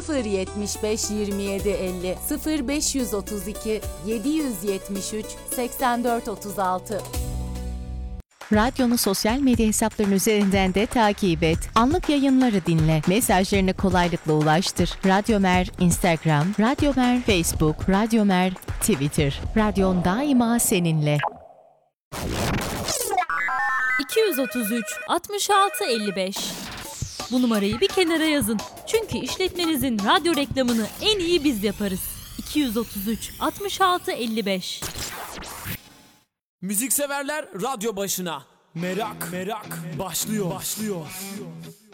075 27 50 0532 773 84 36. Radyonu sosyal medya hesaplarının üzerinden de takip et. Anlık yayınları dinle. Mesajlarını kolaylıkla ulaştır. Radyomer Instagram, Radyomer Facebook, Radyomer Twitter. Radyon daima seninle. 233 66 55. Bu numarayı bir kenara yazın. Çünkü işletmenizin radyo reklamını en iyi biz yaparız. 233 66 55. Müzikseverler radyo başına. Merak başlıyor.